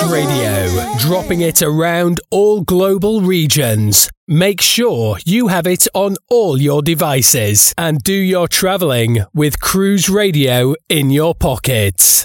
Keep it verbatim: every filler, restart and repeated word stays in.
Radio, dropping it around all global regions. Make sure you have it on all your devices and do your travelling with Cruise Radio in your pockets.